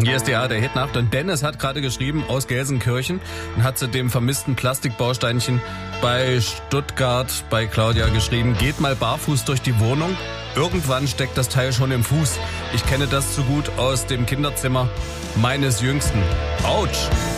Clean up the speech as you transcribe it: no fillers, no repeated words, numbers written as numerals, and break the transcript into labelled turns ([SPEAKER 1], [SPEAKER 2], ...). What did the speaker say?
[SPEAKER 1] Hier ist die ARD-Hitnacht und Dennis hat gerade geschrieben aus Gelsenkirchen und hat zu dem vermissten Plastikbausteinchen bei Stuttgart bei Claudia geschrieben, geht mal barfuß durch die Wohnung, irgendwann steckt das Teil schon im Fuß. Ich kenne das zu gut aus dem Kinderzimmer meines Jüngsten. Autsch!